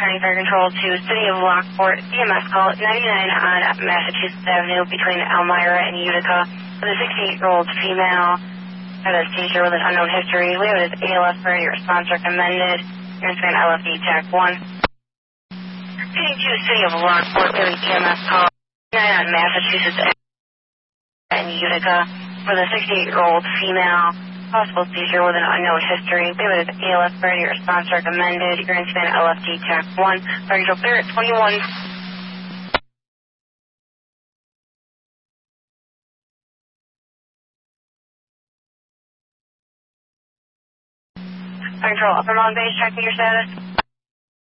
returning fire control to City of Lockport, EMS call 99 on Massachusetts Avenue between Elmira and Utica with a 68-year-old female had a seizure with an unknown history. Leave it as ALS priority response recommended. You're going to LFD TAC 1. Heading to City of Lockport, daily EMS call 99 on Massachusetts and Utica with a 68-year-old female. Possible seizure with an unknown history. Leave it as ALS priority response recommended. You're going to spend LFD TAC 1. Fire control clear at 21. Fire control upper Mountain Base, checking your status.